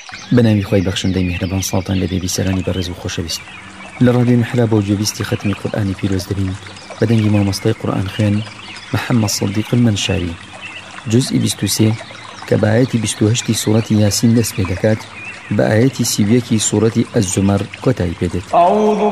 بەناوی خۆی بەخشندەی میهرەبان ساڵتان لە بێبیسەرانی بەڕێز و خۆشەویست لە ڕادیۆ میحرا بۆ گوێبیستی ختمی قورئانی پیرۆز دەبین بەدەنگی مامۆستای قورئان خوێن محەممەد سەدیق المەنشاری جزئی 23 کە بە ئایەتی 28 سوورەتی یاسین دەست پێ دەکات بە ئایەتی 31 سوورەتی ئەز-زومەر کۆتایی پێدێت.